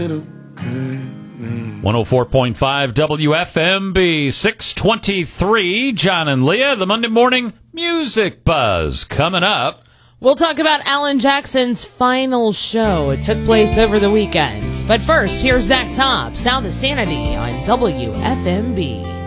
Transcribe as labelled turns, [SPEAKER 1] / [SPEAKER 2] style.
[SPEAKER 1] 104.5 WFMB, 623. John and Leah, the Monday Morning Music Buzz. Coming up,
[SPEAKER 2] we'll talk about Alan Jackson's final show. It took place over the weekend. But first, here's Zach Top, Sound of Sanity on WFMB.